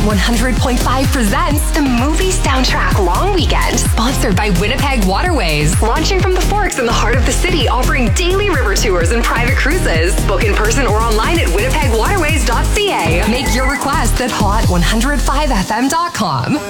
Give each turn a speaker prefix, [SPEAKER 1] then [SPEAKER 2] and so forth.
[SPEAKER 1] 100.5 presents the Movie Soundtrack Long Weekend, sponsored by Winnipeg Waterways. Launching from the Forks in the heart of the city, offering daily river tours and private cruises. Book in person or online at winnipegwaterways.ca. Make your request at hot105fm.com.